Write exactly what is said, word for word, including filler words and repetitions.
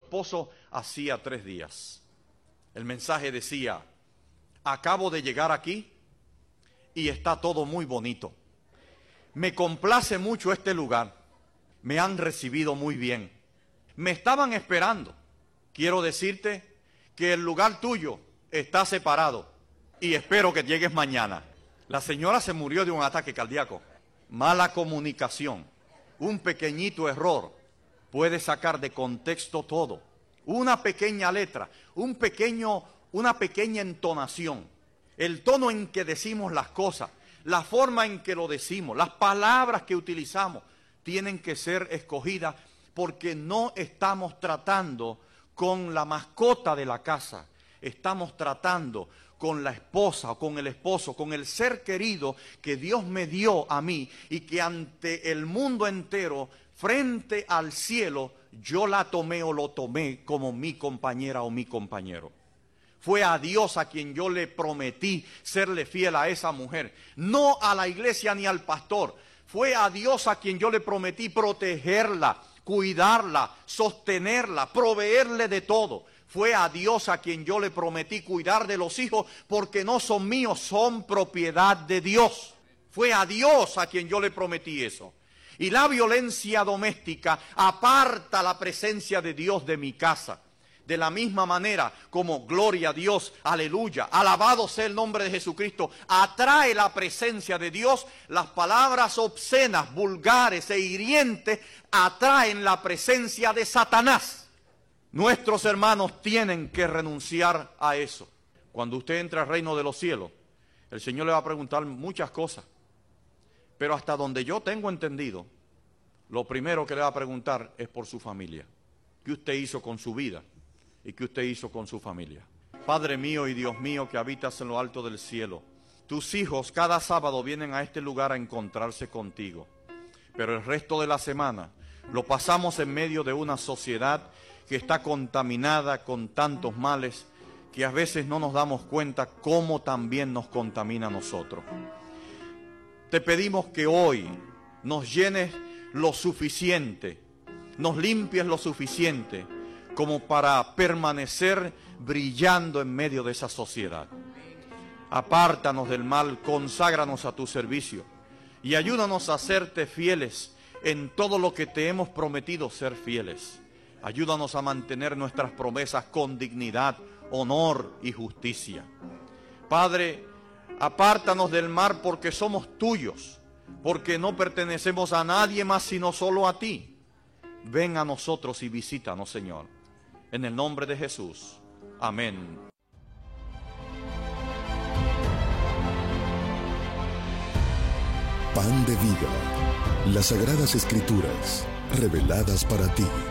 esposo hacía tres días. El mensaje decía: acabo de llegar aquí y está todo muy bonito. Me complace mucho este lugar. Me han recibido muy bien. Me estaban esperando. Quiero decirte que el lugar tuyo está separado y espero que llegues mañana. La señora se murió de un ataque cardíaco. Mala comunicación, un pequeñito error puede sacar de contexto todo. Una pequeña letra, un pequeño, una pequeña entonación, el tono en que decimos las cosas, la forma en que lo decimos, las palabras que utilizamos, tienen que ser escogidas porque no estamos tratando con la mascota de la casa, estamos tratando con la esposa, con el esposo, con el ser querido que Dios me dio a mí y que ante el mundo entero, frente al cielo, yo la tomé o lo tomé como mi compañera o mi compañero. Fue a Dios a quien yo le prometí serle fiel a esa mujer, no a la iglesia ni al pastor. Fue a Dios a quien yo le prometí protegerla, cuidarla, sostenerla, proveerle de todo. Fue a Dios a quien yo le prometí cuidar de los hijos porque no son míos, son propiedad de Dios. Fue a Dios a quien yo le prometí eso. Y la violencia doméstica aparta la presencia de Dios de mi casa. De la misma manera como gloria a Dios, aleluya, alabado sea el nombre de Jesucristo, atrae la presencia de Dios, las palabras obscenas, vulgares e hirientes atraen la presencia de Satanás. Nuestros hermanos tienen que renunciar a eso. Cuando usted entra al reino de los cielos, el Señor le va a preguntar muchas cosas. Pero hasta donde yo tengo entendido, lo primero que le va a preguntar es por su familia. ¿Qué usted hizo con su vida? ¿Y qué usted hizo con su familia? Padre mío y Dios mío que habitas en lo alto del cielo, tus hijos cada sábado vienen a este lugar a encontrarse contigo. Pero el resto de la semana lo pasamos en medio de una sociedad que está contaminada con tantos males que a veces no nos damos cuenta cómo también nos contamina a nosotros. Te pedimos que hoy nos llenes lo suficiente, nos limpies lo suficiente como para permanecer brillando en medio de esa sociedad. Apártanos del mal, conságranos a tu servicio y ayúdanos a serte fieles en todo lo que te hemos prometido ser fieles. Ayúdanos a mantener nuestras promesas con dignidad, honor y justicia. Padre, apártanos del mal porque somos tuyos, porque no pertenecemos a nadie más sino solo a ti. Ven a nosotros y visítanos, Señor. En el nombre de Jesús. Amén. Pan de vida. Las Sagradas Escrituras, reveladas para ti.